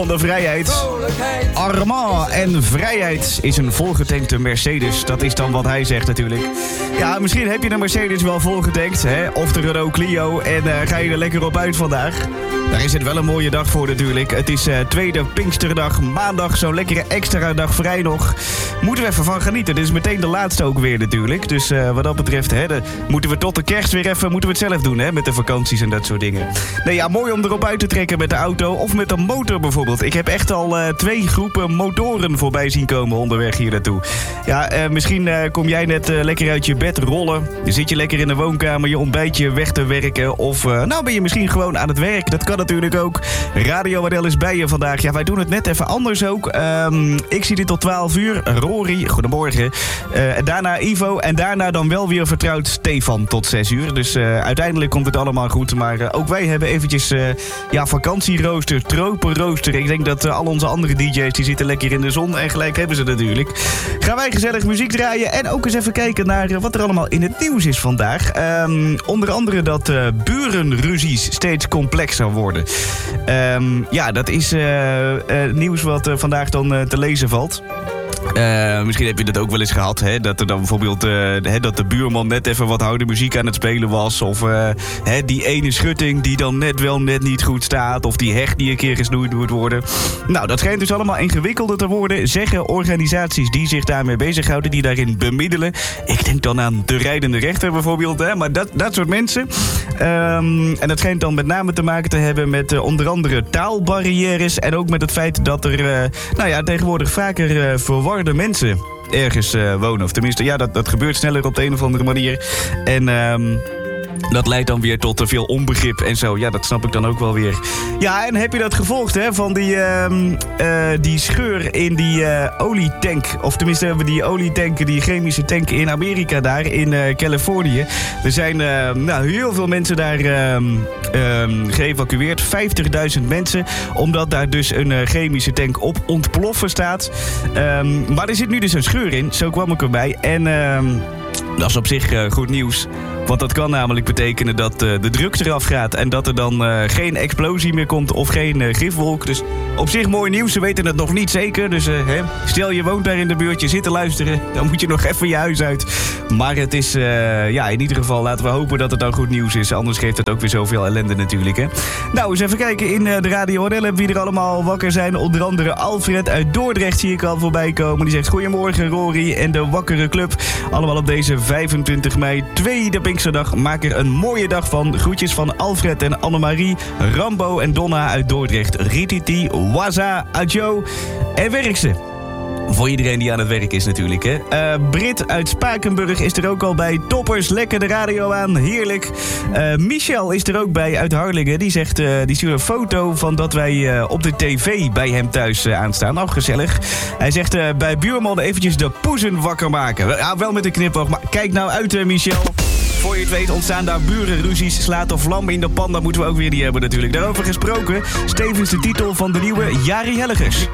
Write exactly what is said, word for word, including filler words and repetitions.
de vrijheid. Armand en vrijheid is een volgetankte Mercedes. Dat is dan wat hij zegt natuurlijk. Ja, misschien heb je de Mercedes wel volgetankt, hè? Of de Renault Clio. En uh, ga je er lekker op uit vandaag. Daar is het wel een mooie dag voor natuurlijk. Het is uh, tweede Pinksterdag, maandag, zo'n lekkere extra dag vrij nog. Moeten we even van genieten. Dit is meteen de laatste ook weer natuurlijk. Dus uh, wat dat betreft, hè, de, moeten we tot de kerst weer even moeten we het zelf doen, hè? Met de vakanties en dat soort dingen. Nee, ja, mooi om erop uit te trekken met de auto of met de motor bijvoorbeeld. Ik heb echt al uh, twee groepen motoren voorbij zien komen onderweg hier naartoe. Ja, uh, misschien uh, kom jij net uh, lekker uit je bed rollen. Dan zit je lekker in de woonkamer je ontbijtje weg te werken. Of uh, nou ben je misschien gewoon aan het werk. Dat kan natuurlijk ook. Radio Adel is bij je vandaag. Ja, wij doen het net even anders ook. Um, ik zie dit tot twaalf uur. Rory, goedemorgen. Uh, en daarna Ivo. En daarna dan wel weer vertrouwd Stefan tot zes uur. Dus uh, uiteindelijk komt het allemaal goed. Maar uh, ook wij hebben eventjes uh, ja, vakantierooster, tropenrooster. Ik denk dat uh, al onze andere D J's die zitten lekker in de zon. En gelijk hebben ze natuurlijk. Gaan wij gezellig muziek draaien. En ook eens even kijken naar uh, wat er allemaal in het nieuws is vandaag. Um, onder andere dat uh, burenruzies steeds complexer worden. Um, ja, dat is uh, uh, nieuws wat uh, vandaag dan uh, te lezen valt. Uh, misschien heb je dat ook wel eens gehad, hè? Dat er dan bijvoorbeeld uh, hè, dat de buurman net even wat harde muziek aan het spelen was. Of uh, hè, die ene schutting die dan net wel net niet goed staat. Of die heg die een keer gesnoeid moet worden. Nou, dat schijnt dus allemaal ingewikkelder te worden, zeggen organisaties die zich daarmee bezighouden, die daarin bemiddelen. Ik denk dan aan de rijdende rechter bijvoorbeeld, hè? Maar dat, dat soort mensen. Um, en dat schijnt dan met name te maken te hebben met uh, onder andere taalbarrières. En ook met het feit dat er uh, nou ja, tegenwoordig vaker uh, verwarde mensen ergens uh, wonen. Of tenminste, ja, dat, dat gebeurt sneller op de een of andere manier. En um, dat leidt dan weer tot te veel onbegrip en zo. Ja, dat snap ik dan ook wel weer. Ja, en heb je dat gevolgd, hè? Van die, uh, uh, die scheur in die uh, olietank. Of tenminste hebben we die olietanken, die chemische tanken in Amerika daar, in uh, Californië. Er zijn uh, nou, heel veel mensen daar uh, uh, geëvacueerd. vijftigduizend mensen. Omdat daar dus een uh, chemische tank op ontploffen staat. Um, maar er zit nu dus een scheur in. Zo kwam ik erbij. En uh, dat is op zich uh, goed nieuws. Want dat kan namelijk betekenen dat uh, de druk eraf gaat en dat er dan uh, geen explosie meer komt of geen uh, gifwolk. Dus op zich mooi nieuws, ze weten het nog niet zeker. Dus uh, hè, stel je woont daar in de buurt, je zit te luisteren, dan moet je nog even je huis uit. Maar het is, uh, ja, in ieder geval laten we hopen dat het dan goed nieuws is. Anders geeft het ook weer zoveel ellende natuurlijk, hè. Nou, eens even kijken in uh, de Radio Adel wie er allemaal wakker zijn. Onder andere Alfred uit Dordrecht zie ik al voorbij komen. Die zegt goedemorgen Rory en de Wakkere Club. Allemaal op deze vijfentwintig mei, tweede Pinksterdag. Maak er een mooie dag van. Groetjes van Alfred en Annemarie, Rambo en Donna uit Dordrecht. Rititi, Waza, Adjo en Werkse. Voor iedereen die aan het werk is natuurlijk, hè. Uh, Brit uit Spakenburg is er ook al bij. Toppers, lekker de radio aan, heerlijk. Uh, Michel is er ook bij uit Harlingen. Die zegt, uh, die stuurt een foto van dat wij uh, op de tv bij hem thuis uh, aanstaan. Nou, gezellig. Hij zegt uh, bij buurman eventjes de poezen wakker maken. Ja, wel met een knipoog, maar kijk nou uit, uh, Michel. Voor je het weet ontstaan daar burenruzies, slaat of vlam in de pan. Dat moeten we ook weer niet hebben natuurlijk. Daarover gesproken, Stevens de titel van de nieuwe Jari Hellegers.